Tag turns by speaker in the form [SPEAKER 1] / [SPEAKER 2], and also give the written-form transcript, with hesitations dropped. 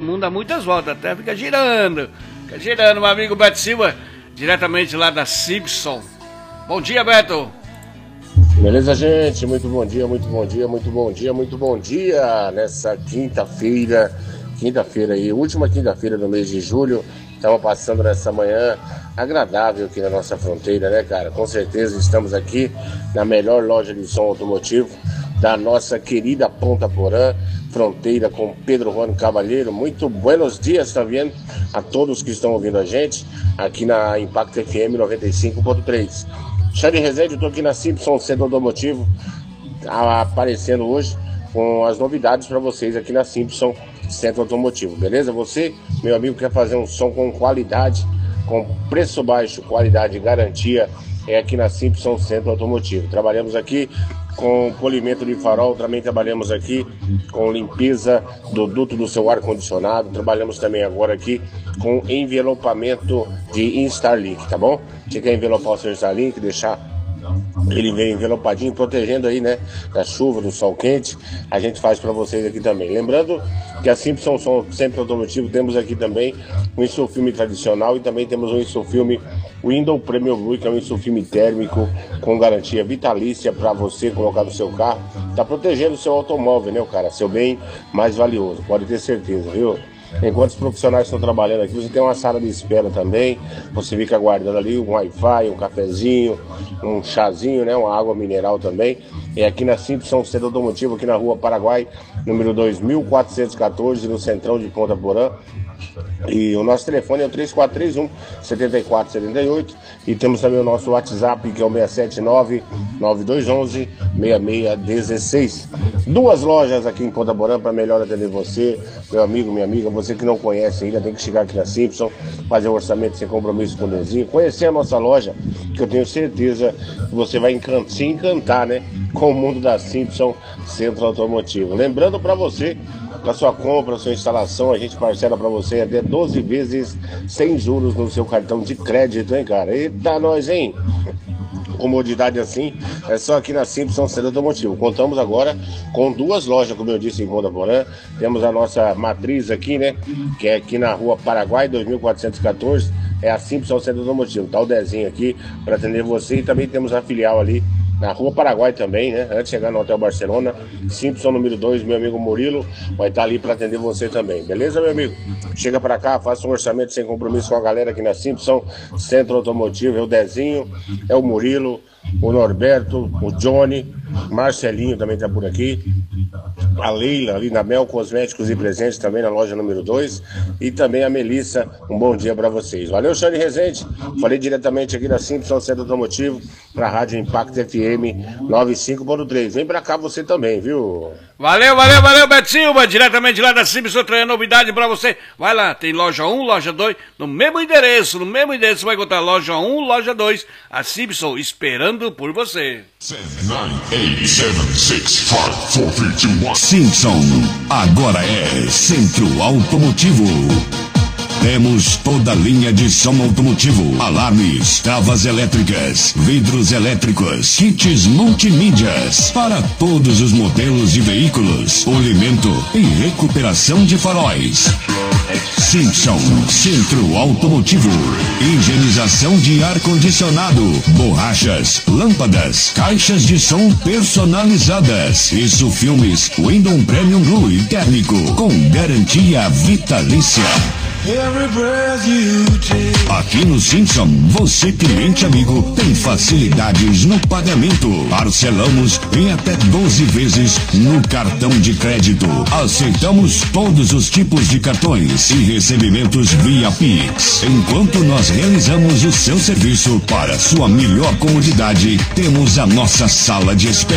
[SPEAKER 1] mundo dá muitas voltas, a Terra fica girando. Fica girando, meu amigo Beto Silva, diretamente lá da Simpson. Bom dia, Beto.
[SPEAKER 2] Beleza, gente? Muito bom dia, muito bom dia, muito bom dia, muito bom dia. Nessa quinta-feira aí, última quinta-feira do mês de julho. Estamos passando nessa manhã agradável aqui na nossa fronteira, né, cara? Com certeza estamos aqui na melhor loja de som automotivo da nossa querida Ponta Porã, fronteira com Pedro Juan Cavalheiro. Muito buenos dias também a todos que estão ouvindo a gente aqui na Impacto FM 95.3. Xande Rezende, eu estou aqui na Simpson Centro Automotivo, aparecendo hoje com as novidades para vocês aqui na Simpson Centro Automotivo, beleza? Você, meu amigo, quer fazer um som com qualidade, com preço baixo, qualidade e garantia, é aqui na Simpson Centro Automotivo. Trabalhamos aqui com polimento de farol, também trabalhamos aqui com limpeza do duto do seu ar-condicionado, trabalhamos também agora aqui com envelopamento de Starlink, tá bom? Você quer envelopar o seu Starlink, deixar ele bem envelopadinho, protegendo aí, né, da chuva, do sol quente, a gente faz para vocês aqui também. Lembrando que a Simpson Centro Automotivo temos aqui também um insufilme tradicional e também temos um insufilme Window Premium Blue, que é um insufilme térmico com garantia vitalícia para você colocar no seu carro. Tá protegendo o seu automóvel, né, cara? Seu bem mais valioso, pode ter certeza, viu? Enquanto os profissionais estão trabalhando aqui, você tem uma sala de espera também. Você fica aguardando ali um Wi-Fi, um cafezinho, um chazinho, né? Uma água mineral também. É aqui na Simpson Centro Automotivo, aqui na Rua Paraguai, número 2414, no centrão de Ponta Porã. E o nosso telefone é o 3431-7478. E temos também o nosso WhatsApp, que é o 679-9211-6616. Duas lojas aqui em Ponta Porã para melhor atender você, meu amigo, minha amiga. Você que não conhece ainda, tem que chegar aqui na Simpson, fazer o orçamento sem compromisso com o Dezinho, conhecer a nossa loja, que eu tenho certeza que você vai se encantar, né, com o mundo da Simpson Centro Automotivo. Lembrando para você, para sua compra, sua instalação, a gente parcela para você até 12 vezes sem juros no seu cartão de crédito, hein, cara? Eita, nós, hein? Comodidade assim, é só aqui na Simpson Centro Automotivo. Contamos agora com duas lojas, como eu disse, em Ponta Porã. Temos a nossa matriz aqui, né, que é aqui na Rua Paraguai, 2414, é a Simpson Centro Automotivo. Tá o Dezinho aqui para atender você, e também temos a filial ali na Rua Paraguai também, né? Antes de chegar no Hotel Barcelona, Simpson número 2, meu amigo Murilo vai estar ali para atender você também, beleza, meu amigo? Chega para cá, faça um orçamento sem compromisso com a galera aqui na Simpson Centro Automotivo. É o Dezinho, é o Murilo, o Norberto, o Johnny, Marcelinho também tá por aqui, a Leila ali na Mel Cosméticos e Presentes também na loja número 2, e também a Melissa. Um bom dia para vocês. Valeu, Xande Rezende. Falei diretamente aqui da Simpson Centro Automotivo para a Rádio Impacto FM 95.3. Vem para cá você também, viu?
[SPEAKER 1] Valeu, Beto Silva, diretamente lá da Simpson, trazendo novidade pra você. Vai lá, tem loja 1, loja 2, no mesmo endereço você vai encontrar loja 1, loja 2, a Simpson esperando por você.
[SPEAKER 3] 9, 8, 7, 6, 5, 4, 3, 2, 1.
[SPEAKER 4] Simpson, agora é Centro Automotivo. Temos toda a linha de som automotivo, alarmes, travas elétricas, vidros elétricos, kits multimídias para todos os modelos de veículos, polimento e recuperação de faróis. Simpson Centro Automotivo, higienização de ar-condicionado, borrachas, lâmpadas, caixas de som personalizadas, isso filmes Window Premium Blue e térmico com garantia vitalícia. Aqui no Simpson, você cliente amigo tem facilidades no pagamento. Parcelamos em até 12 vezes no cartão de crédito. Aceitamos todos os tipos de cartões e recebimentos via Pix. Enquanto nós realizamos o seu serviço para sua melhor comodidade, temos a nossa sala de espera.